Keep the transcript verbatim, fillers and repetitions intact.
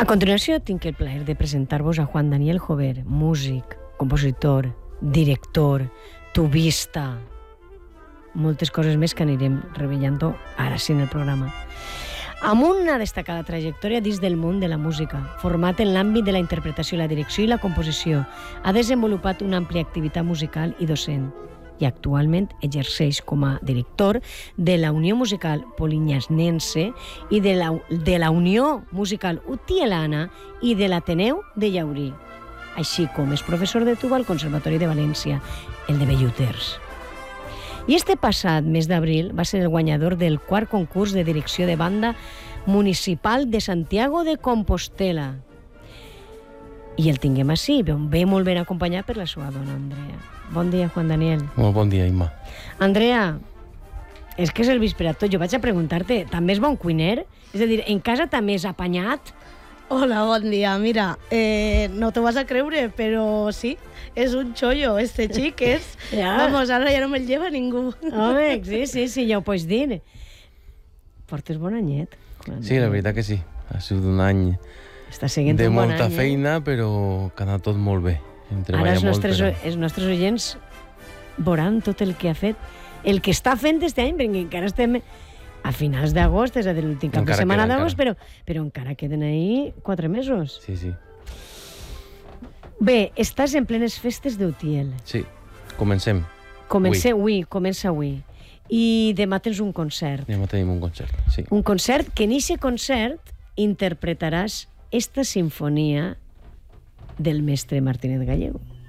A continuació, tinc el plaer de presentar-vos a Juan Daniel Jover, músic, compositor, director, tubista, moltes coses més que anirem revellant ara sí en el programa. Amb una destacada trajectòria dins del món de la música, format en l'àmbit de la interpretació, la direcció i la composició, ha desenvolupat una àmplia activitat musical i docent, i actualment exerceix com a director de la Unió Musical Polinyasnense i de la, de la Unió Musical Utielana i de l'Ateneu de Llaurí, així com és professor de tuba al Conservatori de València, el de Bellúters. I este passat mes d'abril va ser el guanyador del quart concurs de direcció de banda municipal de Santiago de Compostela. I el tinguem així, ve molt ben acompanyat per la seva dona, Andrea. Bon dia, Juan Daniel. Molt bon dia, Imma. Andrea, és que és el visperat tot. Jo vaig a preguntar-te, també és bon cuiner? És a dir, en casa també és apanyat? Hola, bon dia. Mira, eh, no t'ho vas a creure, però sí, és un xollo, este xic és... Ja. Vamos, ara ja no me'l lleva ningú. Home, sí, sí, sí, ja ho pots dir. Portes bon anyet. Sí, la veritat que sí. Ha sigut un any Està seguint de un bon molta any, feina, però que ha anat tot molt bé. Hem Ara treballat els molt, nostres, però... els nostres oients veuran tot el que ha fet, el que està fent este any, perquè encara estem a finals d'agost, és a dir, l'últim cap de Encara setmana queda, d'agost, però, però encara queden ahí quatre mesos. Sí, sí. Bé, estàs en plenes festes d'Utiel. Sí, comencem. Comencé avui, comença avui. I demà tens un concert. Demà tenim un concert, sí. Un concert que en aquest concert interpretaràs esta sinfonia del mestre Martínez Gallego.